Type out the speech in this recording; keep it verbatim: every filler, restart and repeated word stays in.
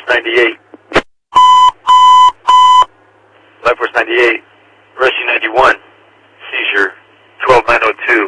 ninety-eight. Life Force ninety-eight. Rescue ninety-one. Seizure twelve nine oh two.